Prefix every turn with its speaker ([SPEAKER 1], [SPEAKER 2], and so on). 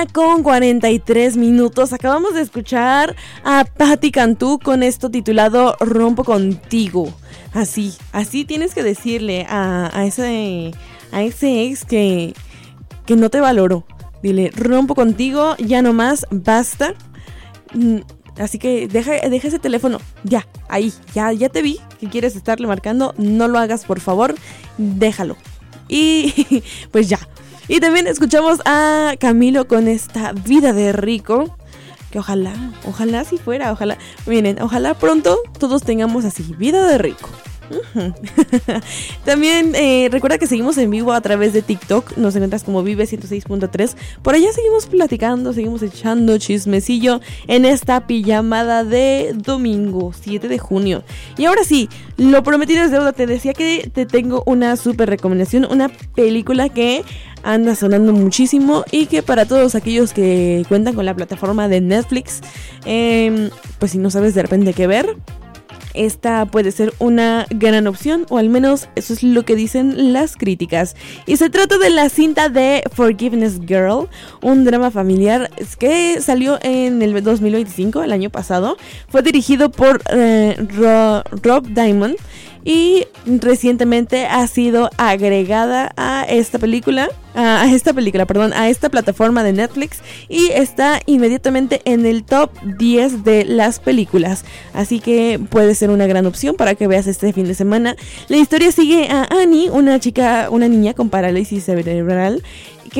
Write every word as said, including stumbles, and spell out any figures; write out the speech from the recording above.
[SPEAKER 1] Con cuarenta y tres minutos acabamos de escuchar a Patti Cantú con esto titulado Rompo Contigo. Así, así tienes que decirle a, a ese a ese ex que, que no te valoró. Dile, rompo contigo, ya no más, basta. Así que deja, deja ese teléfono, ya, ahí, ya, ya te vi que quieres estarle marcando, no lo hagas por favor, déjalo. Y pues ya. Y también escuchamos a Camilo con esta Vida de Rico, que ojalá, ojalá si fuera, ojalá, miren, ojalá pronto todos tengamos así, Vida de Rico. Uh-huh. También eh, recuerda que seguimos en vivo a través de TikTok. Nos encuentras como Vive ciento seis punto tres. Por allá seguimos platicando, seguimos echando chismecillo en esta pijamada de domingo siete de junio. Y ahora sí, lo prometido es deuda. Te decía que te tengo una súper recomendación, una película que anda sonando muchísimo y que para todos aquellos que cuentan con la plataforma de Netflix, eh, pues si no sabes de repente qué ver, esta puede ser una gran opción, o al menos eso es lo que dicen las críticas. Y se trata de la cinta de Forgiveness Girl, un drama familiar que salió en el dos mil veinticinco, el año pasado. Fue dirigido por eh, Ro- Rob Diamond y recientemente ha sido agregada a esta película, a esta película, perdón, a esta plataforma de Netflix, y está inmediatamente en el top diez de las películas, así que puede ser una gran opción para que veas este fin de semana. La historia sigue a Annie, una chica, una niña con parálisis cerebral,